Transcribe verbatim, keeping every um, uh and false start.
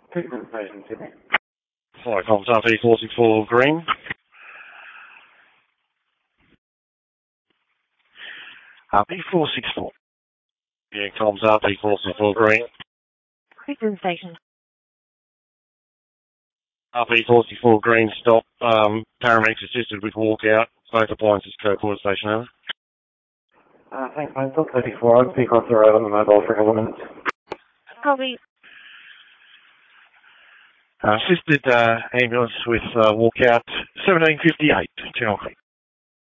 Treatment station, Sydney. Hi, comms R P four six four Green. R P four six four. Yeah, comms R P four six four Green. Treatment station. R P four six four Green, stop. Um, paramedics assisted with walkout. Both appliances, co-port station over. Uh, thanks, mate. Still thirty-four. I'll be across the road on the mobile for a couple of minutes. Copy. Uh, assisted uh, ambulance with uh, walkout seventeen fifty-eight, Channel Creek.